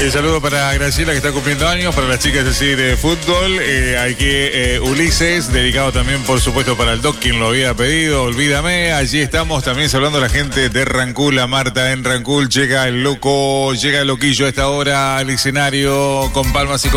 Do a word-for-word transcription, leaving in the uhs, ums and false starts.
El saludo para Graciela, que está cumpliendo años, para las chicas, es decir, de fútbol. Eh, aquí eh, Ulises, dedicado también, por supuesto, para el Doc, quien lo había pedido. Olvídame. Allí estamos también saludando a la gente de Rancul, a Marta en Rancul. Llega el loco, llega el loquillo a esta hora al escenario con palmas y